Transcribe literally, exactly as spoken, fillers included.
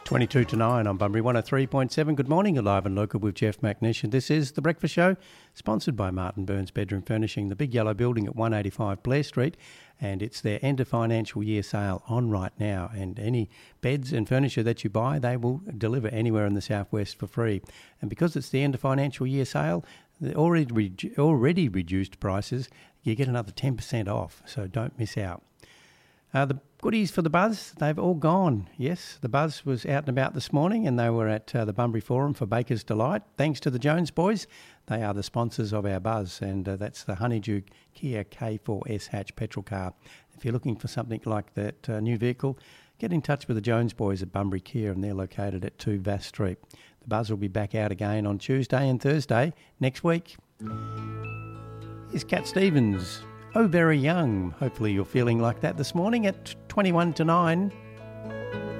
twenty-two to nine on Bunbury one oh three point seven. Good morning, alive and local with Jeff McNish. And this is The Breakfast Show, sponsored by Martin Burns Bedroom Furnishing, the big yellow building at one eighty-five Blair Street. And it's their end of financial year sale on right now. And any beds and furniture that you buy, they will deliver anywhere in the southwest for free. And because it's the end of financial year sale, the already, re- already reduced prices, you get another ten percent off. So don't miss out. Uh, the goodies for the Buzz, they've all gone. Yes, the Buzz was out and about this morning and they were at uh, the Bunbury Forum for Baker's Delight. Thanks to the Jones boys. They are the sponsors of our Buzz, and uh, that's the Honeydew Kia K four S hatch petrol car. If you're looking for something like that uh, new vehicle, get in touch with the Jones boys at Bunbury Kia, and they're located at two Vass Street. The Buzz will be back out again on Tuesday and Thursday next week. Here's Cat Stevens. Oh, very young. Hopefully you're feeling like that this morning at twenty-one to nine.